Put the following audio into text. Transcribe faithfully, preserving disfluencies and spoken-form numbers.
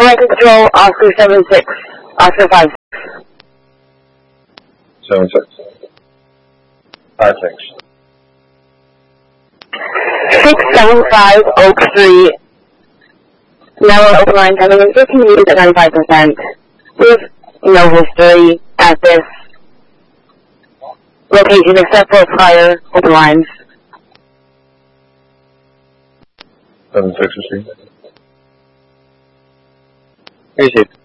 Flight Control, Oscar seven six, Oscar five six. seven six. five six. six seven five Oak Street. Now open line coming in fifteen meters at ninety-five percent. With no history at this location except for prior open lines. seven six received. Received.